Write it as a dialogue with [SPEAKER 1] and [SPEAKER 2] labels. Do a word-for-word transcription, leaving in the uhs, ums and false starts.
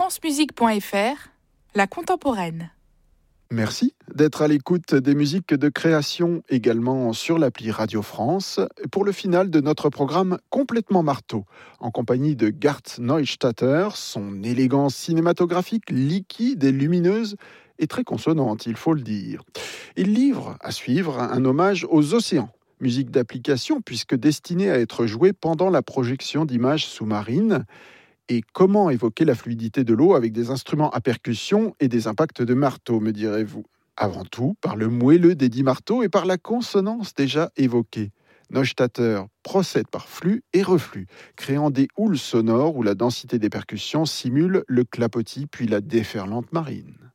[SPEAKER 1] france musique point f r, la contemporaine.
[SPEAKER 2] Merci d'être à l'écoute des musiques de création également sur l'appli Radio France pour le final de notre programme Complètement Marteau, en compagnie de Gart Neustadter. Son élégance cinématographique liquide et lumineuse est très consonante, il faut le dire. Il livre à suivre un hommage aux océans, musique d'application puisque destinée à être jouée pendant la projection d'images sous-marines. Et comment évoquer la fluidité de l'eau avec des instruments à percussion et des impacts de marteau, me direz-vous ? Avant tout, par le moelleux des dix marteaux et par la consonance déjà évoquée. Neustadter procède par flux et reflux, créant des houles sonores où la densité des percussions simule le clapotis puis la déferlante marine.